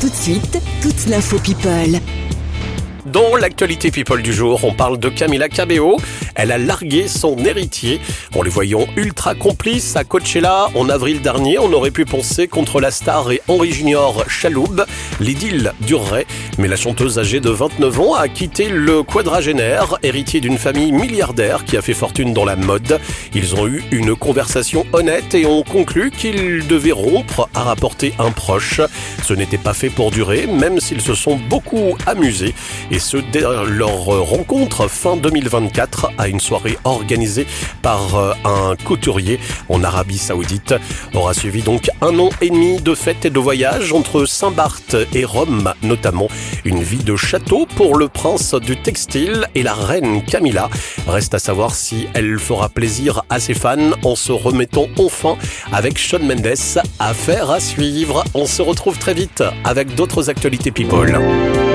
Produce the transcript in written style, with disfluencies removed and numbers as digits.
Tout de suite, toute l'info People. Dans l'actualité People du jour, on parle de Camila Cabello. Elle a largué son héritier. En les voyant ultra complices à Coachella en avril dernier, on aurait pu penser contre la star et Henri Junior Chaloub. L'idylle durerait, mais la chanteuse âgée de 29 ans a quitté le quadragénaire, héritier d'une famille milliardaire qui a fait fortune dans la mode. Ils ont eu une conversation honnête et ont conclu qu'ils devaient rompre, a rapporté un proche. Ce n'était pas fait pour durer, même s'ils se sont beaucoup amusés. Et ce, dès leur rencontre fin 2024 à une soirée organisée par un couturier en Arabie Saoudite. Aura suivi donc 1 an et demi de fêtes et de voyages entre Saint-Barth et Rome notamment. Une vie de château pour le prince du textile et la reine Camilla. Reste à savoir si elle fera plaisir à ses fans en se remettant enfin avec Shawn Mendes. Affaire à suivre. On se retrouve très vite avec d'autres actualités People.